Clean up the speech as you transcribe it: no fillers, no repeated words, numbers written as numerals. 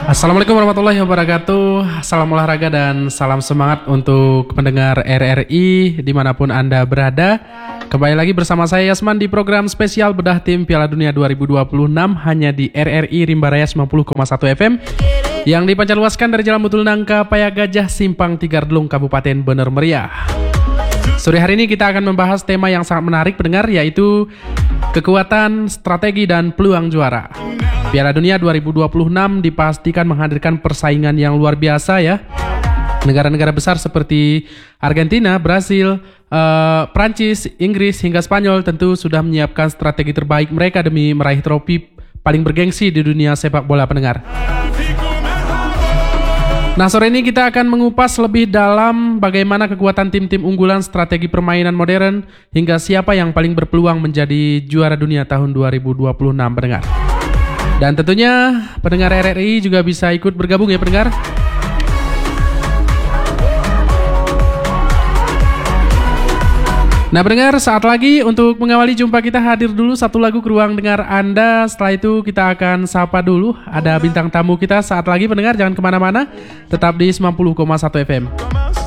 Assalamualaikum warahmatullahi wabarakatuh. Salam olahraga dan salam semangat untuk pendengar RRI dimanapun Anda berada. Kembali lagi bersama saya Yasman di program spesial Bedah Tim Piala Dunia 2026 hanya di RRI Rimba Raya 90,1 FM yang dipancarluaskan dari Jalan Betul Nangka, Paya Gajah, Simpang Tigardlung, Kabupaten Bener Meriah. Sore hari ini kita akan membahas tema yang sangat menarik pendengar, yaitu kekuatan, strategi, dan peluang juara. Piala Dunia 2026 dipastikan menghadirkan persaingan yang luar biasa ya. Negara-negara besar seperti Argentina, Brasil, Prancis, Inggris, hingga Spanyol tentu sudah menyiapkan strategi terbaik mereka demi meraih trofi paling bergengsi di dunia sepak bola pendengar. Nah, sore ini kita akan mengupas lebih dalam bagaimana kekuatan tim-tim unggulan, strategi permainan modern, hingga siapa yang paling berpeluang menjadi juara dunia tahun 2026 pendengar. Dan tentunya pendengar RRI juga bisa ikut bergabung ya pendengar. Nah pendengar, saat lagi untuk mengawali jumpa kita hadir dulu satu lagu ke ruang dengar Anda. Setelah itu kita akan sapa dulu, ada bintang tamu kita saat lagi pendengar. Jangan kemana-mana, tetap di 90,1 FM.